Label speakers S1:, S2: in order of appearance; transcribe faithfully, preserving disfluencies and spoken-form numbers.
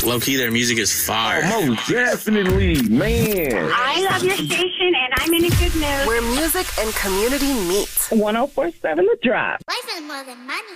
S1: low key, their music is fire.
S2: Oh, most definitely, man.
S3: I love your station, and I'm in a good mood.
S4: Where music and community meet.
S5: one oh four point seven The Drop.
S6: Life is more than money.